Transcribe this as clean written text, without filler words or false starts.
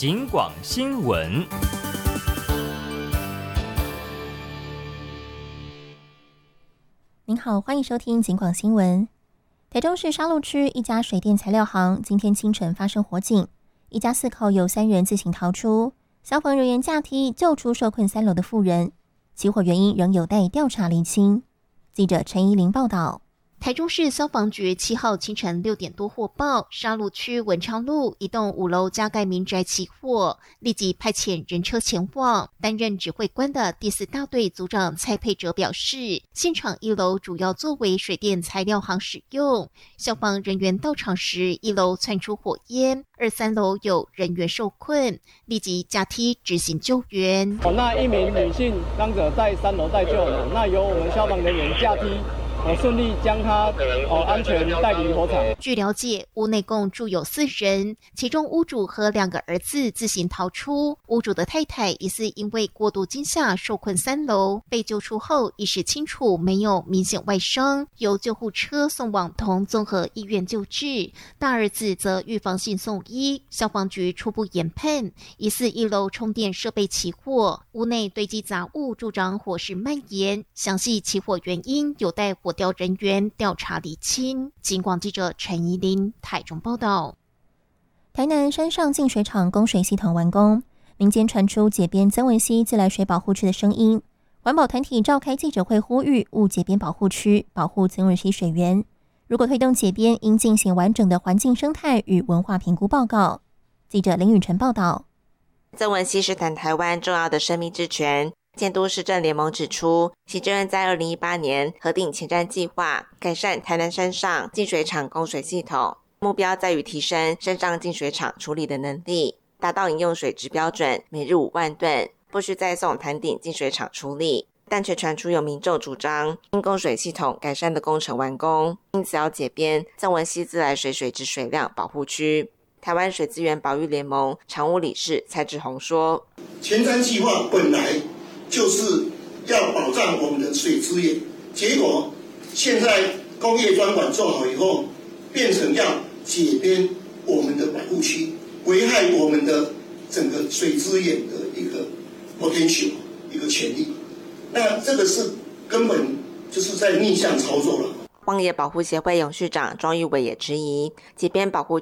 警广新闻。 您好，欢迎收听警广新闻。台中市沙鹿区一家水电材料行今天清晨发生火警，一家4口有3人自行逃出，消防人员架梯救出受困3楼的妇人，起火原因仍有待调查厘清。记者陈怡玲报道。 台中市消防局7号清晨6点多获报，沙鹿区文昌路一栋5楼加盖民宅起火，立即派遣人车前往。担任指挥官的第4大队组长蔡佩哲表示，现场1楼主要作为水电材料行使用，消防人员到场时1楼窜出火焰，2、3楼有人员受困，立即架梯执行救援。 那1名女性伤者在3楼待救，那由我们消防人员架梯顺利将他安全带离火场。 据了解，屋内共住有4人，其中屋主和2个儿子自行逃出。屋主的太太疑似因为过度惊吓受困3楼，被救出后意识清楚，没有明显外伤，由救护车送往同综合医院救治。大儿子则预防性送医。消防局初步研判，疑似1楼充电设备起火，屋内堆积杂物助长火势蔓延。详细起火原因有待火调人员调查厘清。警广记者陈怡琳台中报道。 台南山上净水厂供水系统完工，民间传出解编曾文溪自来水保护区的声音，环保团体召开记者会呼吁勿解编保护区，保护曾文溪水源。如果推动解编，应进行完整的环境生态与文化评估报告。记者林宇晨报道。 曾文溪是南台湾重要的生命之泉。监督市政联盟指出，行政院在2018年核定前瞻计划，改善台南山上净水厂供水系统，目标在于提升山上净水厂处理的能力，达到饮用水质标准，每日5万吨，不需再送潭顶净水厂处理。但却传出有民众主张，因供水系统改善的工程完工，因此要解编曾文溪自来水水质水量保护区。台湾水资源保育联盟常务理事蔡志宏说， 前瞻计划本来就是要保障我们的水资源，结果现在工业专管做好以后，变成要解编我们的保护区，危害我们的整个水资源的一个 potential 一个潜力。那这个是根本就是在逆向操作了。 荒野保护协会永续长庄玉伟也质疑，解编保护